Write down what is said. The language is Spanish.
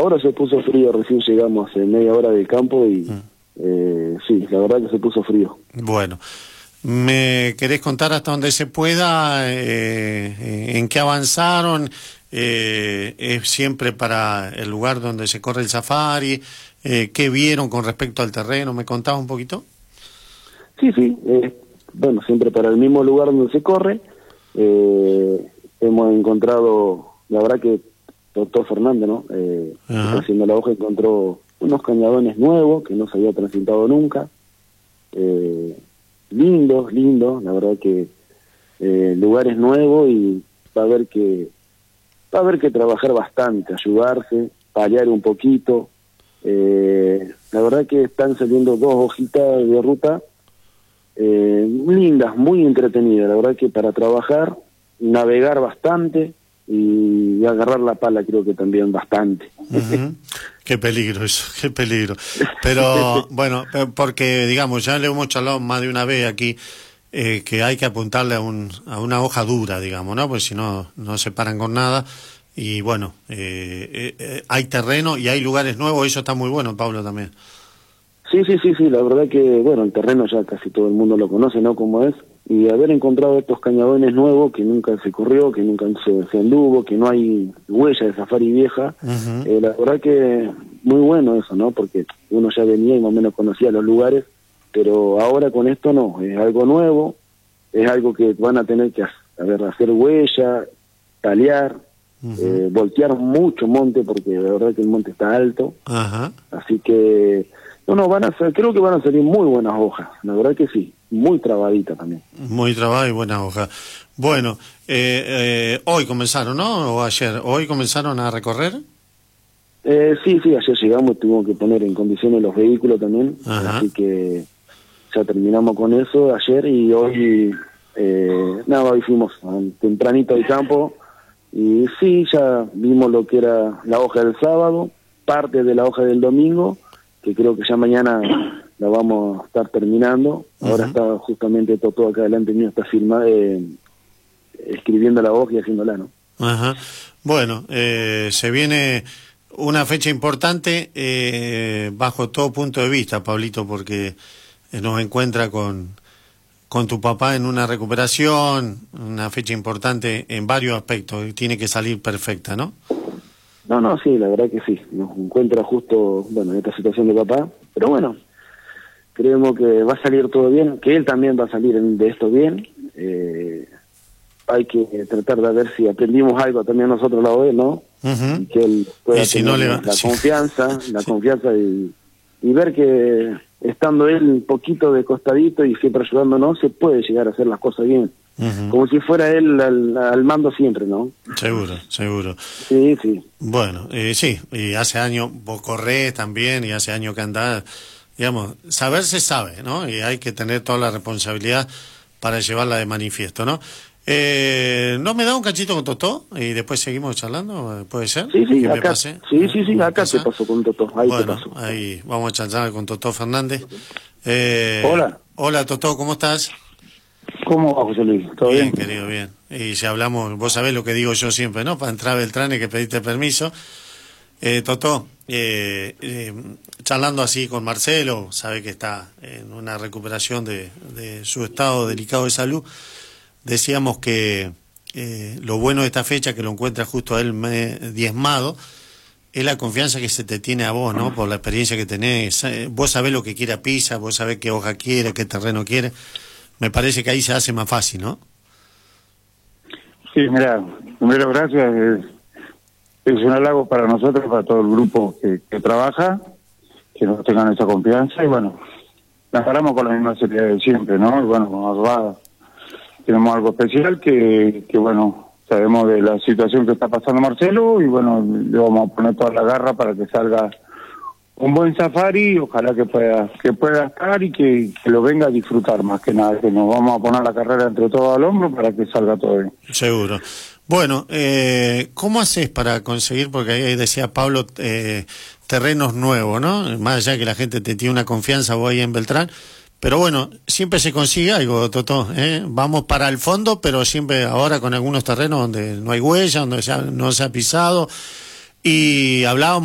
ahora se puso frío, recién llegamos hace media hora del campo y sí, la verdad que se puso frío. Bueno, ¿me querés contar hasta donde se pueda en qué avanzaron? ¿Es siempre para el lugar donde se corre el safari? ¿Qué vieron con respecto al terreno? ¿Me contabas un poquito? Sí, bueno, siempre para el mismo lugar donde se corre. Hemos encontrado, la verdad que doctor Fernández, ¿no? Está haciendo la hoja, encontró unos cañadones nuevos que no se había transitado nunca. Lindos, la verdad que lugares nuevos, y va a haber que trabajar bastante, ayudarse, paliar un poquito. La verdad que están saliendo 2 hojitas de ruta lindas, muy entretenidas, la verdad que para trabajar, navegar bastante y agarrar la pala creo que también bastante. Qué peligro eso, qué peligro. Pero bueno, porque digamos, ya le hemos charlado más de una vez aquí, que hay que apuntarle a una hoja dura, digamos, ¿no? Pues si no, no se paran con nada. Y bueno, hay terreno y hay lugares nuevos, eso está muy bueno, Pablo, también. Sí, la verdad que, bueno, el terreno ya casi todo el mundo lo conoce, ¿no? Cómo es, y haber encontrado estos cañadones nuevos que nunca se corrió, que nunca se anduvo, que no hay huella de safari vieja, la verdad que muy bueno eso, ¿no? Porque uno ya venía y más o menos conocía los lugares, pero ahora con esto no, es algo nuevo, es algo que van a tener que hacer huella, talear, voltear mucho monte, porque la verdad que el monte está alto, así que creo que van a salir muy buenas hojas, la verdad que sí, muy trabadita también. Muy trabada y buena hoja. Bueno, hoy comenzaron, ¿no? ¿O ayer? ¿Hoy comenzaron a recorrer? Sí, ayer llegamos, tuvimos que poner en condiciones los vehículos también, así que ya terminamos con eso ayer, y hoy, hoy fuimos tempranito al campo, y sí, ya vimos lo que era la hoja del sábado, parte de la hoja del domingo, que creo que ya mañana la vamos a estar terminando. Ahora está justamente todo acá delante mío, está escribiendo la hoja y haciéndola, ¿no? Bueno, se viene una fecha importante bajo todo punto de vista, Pablito, porque nos encuentra con tu papá en una recuperación, una fecha importante en varios aspectos, tiene que salir perfecta, ¿no? No, sí, la verdad que sí, nos encuentra justo, bueno, en esta situación de papá, pero bueno, creemos que va a salir todo bien, que él también va a salir de esto bien. Hay que tratar de ver si aprendimos algo también nosotros lado de él, ¿no? Y que él pueda tener la confianza y ver que estando él un poquito de costadito y siempre ayudándonos, se puede llegar a hacer las cosas bien. Como si fuera él al mando siempre, ¿no? Seguro. Sí. Bueno, sí, y hace años vos corrés también, y hace años que andás, digamos, saber se sabe, ¿no? Y hay que tener toda la responsabilidad para llevarla de manifiesto, ¿no? ¿No me da un cachito con Totó? Y después seguimos charlando, ¿puede ser? Sí, acá, acá te paso con Totó, ahí te paso. Ahí vamos a charlar con Totó Fernández. Hola, Totó, ¿cómo estás? ¿Cómo va, José Luis? ¿Todo bien? Bien, querido, bien. Y si hablamos, vos sabés lo que digo yo siempre, ¿no? Para entrar a Beltrán hay que pedirte permiso. Totó, charlando así con Marcelo, sabe que está en una recuperación de su estado delicado de salud. Decíamos que lo bueno de esta fecha, que lo encuentra justo a él diezmado, es la confianza que se te tiene a vos, ¿no? Por la experiencia que tenés. Vos sabés lo que quiere a Pisa, vos sabés qué hoja quiere, qué terreno quiere. Me parece que ahí se hace más fácil, ¿no? Sí, mira, primero gracias. Es un halago para nosotros, para todo el grupo que trabaja, que nos tengan esa confianza, y bueno, la paramos con la misma seriedad de siempre, ¿no? Y bueno, con Arvada tenemos algo especial que bueno, sabemos de la situación que está pasando Marcelo, y bueno, le vamos a poner toda la garra para que salga un buen safari, ojalá que pueda estar y que lo venga a disfrutar más que nada, que nos vamos a poner la carrera entre todos al hombro para que salga todo bien. Seguro. Bueno, ¿cómo haces para conseguir, porque ahí decía Pablo, terrenos nuevos, ¿no? Más allá que la gente te tiene una confianza vos ahí en Beltrán, pero bueno, siempre se consigue algo, Totó, ¿eh? Vamos para el fondo, pero siempre ahora con algunos terrenos donde no hay huella, donde no se ha pisado, y hablábamos